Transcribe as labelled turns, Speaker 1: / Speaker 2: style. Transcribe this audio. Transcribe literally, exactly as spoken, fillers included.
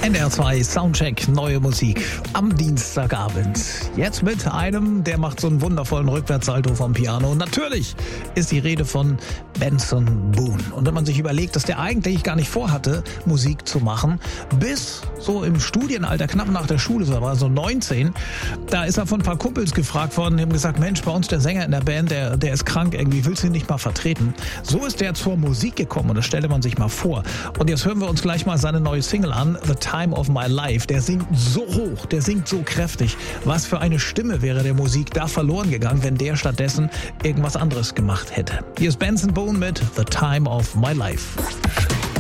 Speaker 1: N D R zwei Soundcheck, neue Musik am Dienstagabend. Jetzt mit einem, der macht so einen wundervollen Rückwärtssalto vom Piano. Natürlich ist die Rede von Benson Boone. Und wenn man sich überlegt, dass der eigentlich gar nicht vorhatte, Musik zu machen, bis so im Studienalter, knapp nach der Schule, so war so neunzehn, da ist er von ein paar Kumpels gefragt worden, die haben gesagt, Mensch, bei uns der Sänger in der Band, der, der ist krank irgendwie, willst du ihn nicht mal vertreten? So ist der zur Musik gekommen und das stelle man sich mal vor. Und jetzt hören wir uns gleich mal seine neue Single an, The Time of My Life. Der singt so hoch, der singt so kräftig. Was für eine Stimme wäre der Musik da verloren gegangen, wenn der stattdessen irgendwas anderes gemacht hätte. Hier ist Benson Boone mit The Time of My Life.